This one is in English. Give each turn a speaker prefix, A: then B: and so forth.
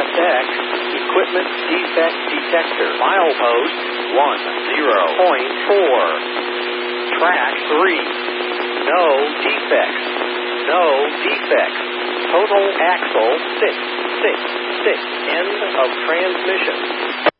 A: FX equipment defect detector. Milepost 10.4. Track 3. No defects. No defects. Total axle 6. End of transmission.